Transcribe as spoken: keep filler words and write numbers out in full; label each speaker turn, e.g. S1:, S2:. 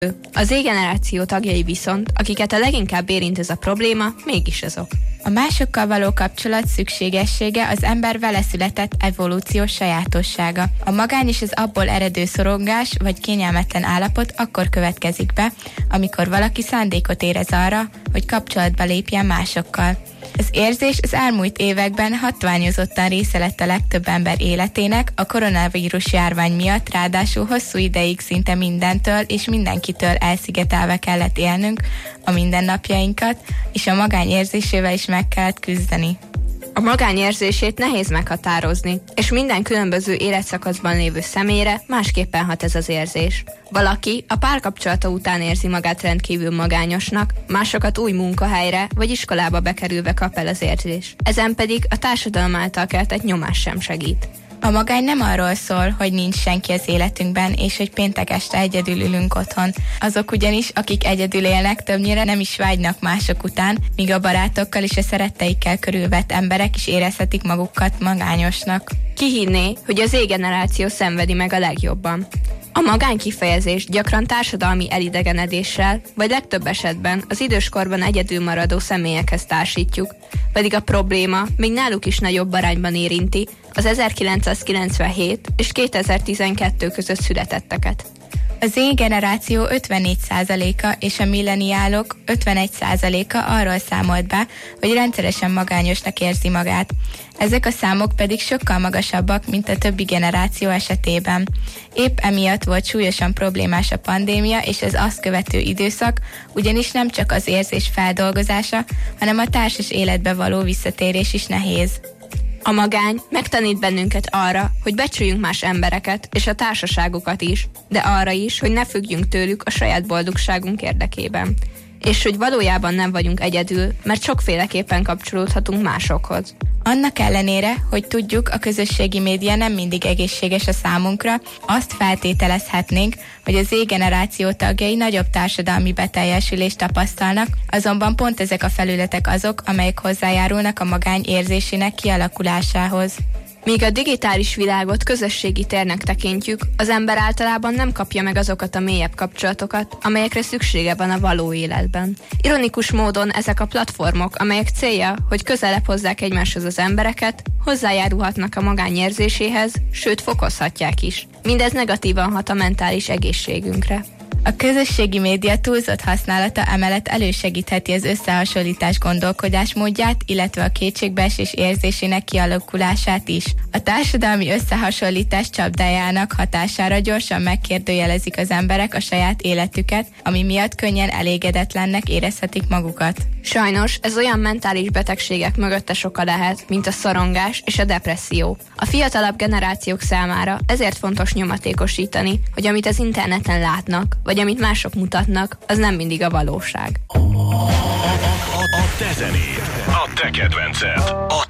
S1: A Z-generáció tagjai viszont, akiket a leginkább érint ez a probléma, mégis azok.
S2: A másokkal való kapcsolat szükségessége az ember vele született evolúciós sajátossága. A magány és az abból eredő szorongás vagy kényelmetlen állapot akkor következik be, amikor valaki szándékot érez arra, hogy kapcsolatba lépjen másokkal. Az érzés az elmúlt években hatványozottan része lett a legtöbb ember életének, a koronavírus járvány miatt ráadásul hosszú ideig szinte mindentől és mindenkitől elszigetelve kellett élnünk a mindennapjainkat, és a magány érzésével is meg kellett küzdeni.
S1: A magány érzését nehéz meghatározni, és minden különböző életszakaszban lévő személyre másképpen hat ez az érzés. Valaki a párkapcsolata után érzi magát rendkívül magányosnak, másokat új munkahelyre vagy iskolába bekerülve kap el az érzés. Ezen pedig a társadalom által keltett nyomás sem segít.
S2: A magány nem arról szól, hogy nincs senki az életünkben, és hogy péntek este egyedül ülünk otthon. Azok ugyanis, akik egyedül élnek, többnyire nem is vágynak mások után, míg a barátokkal és a szeretteikkel körülvett emberek is érezhetik magukat magányosnak.
S1: Ki hinné, hogy az Z-generáció szenvedi meg a legjobban? A magány kifejezést gyakran társadalmi elidegenedéssel, vagy legtöbb esetben az időskorban egyedül maradó személyekhez társítjuk, pedig a probléma még náluk is nagyobb arányban érinti az ezerkilencszázkilencvenhét és kétezer-tizenkettő között születetteket.
S2: A Z-generáció ötvennégy százaléka és a milleniálok ötvenegy százaléka arról számolt be, hogy rendszeresen magányosnak érzi magát. Ezek a számok pedig sokkal magasabbak, mint a többi generáció esetében. Épp emiatt volt súlyosan problémás a pandémia és az azt követő időszak, ugyanis nem csak az érzés feldolgozása, hanem a társas életbe való visszatérés is nehéz.
S1: A magány megtanít bennünket arra, hogy becsüljünk más embereket és a társaságukat is, de arra is, hogy ne függjünk tőlük a saját boldogságunk érdekében. És hogy valójában nem vagyunk egyedül, mert sokféleképpen kapcsolódhatunk másokhoz.
S2: Annak ellenére, hogy tudjuk, a közösségi média nem mindig egészséges a számunkra, azt feltételezhetnénk, hogy az Z-generáció tagjai nagyobb társadalmi beteljesülést tapasztalnak, azonban pont ezek a felületek azok, amelyek hozzájárulnak a magány érzésének kialakulásához.
S1: Míg a digitális világot közösségi térnek tekintjük, az ember általában nem kapja meg azokat a mélyebb kapcsolatokat, amelyekre szüksége van a való életben. Ironikus módon ezek a platformok, amelyek célja, hogy közelebb hozzák egymáshoz az embereket, hozzájárulhatnak a magány érzéséhez, sőt fokozhatják is. Mindez negatívan hat a mentális egészségünkre.
S2: A közösségi média túlzott használata emellett elősegítheti az összehasonlítás gondolkodásmódját, illetve a kétségbeesés érzésének kialakulását is. A társadalmi összehasonlítás csapdájának hatására gyorsan megkérdőjelezik az emberek a saját életüket, ami miatt könnyen elégedetlennek érezhetik magukat.
S1: Sajnos ez olyan mentális betegségek mögöttes oka lehet, mint a szorongás és a depresszió. A fiatalabb generációk számára ezért fontos nyomatékosítani, hogy amit az interneten látnak, vagy amit mások mutatnak, az nem mindig a valóság.
S3: A, a, a te zenéd, a te kedvenced, a